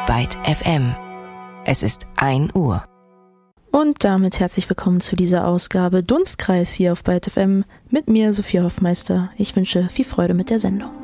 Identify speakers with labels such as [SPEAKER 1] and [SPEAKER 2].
[SPEAKER 1] Byte FM. Es ist 1 Uhr.
[SPEAKER 2] Und damit herzlich willkommen zu dieser Ausgabe Dunstkreis hier auf Byte FM mit mir, Sophia Hoffmeister. Ich wünsche viel Freude mit der Sendung.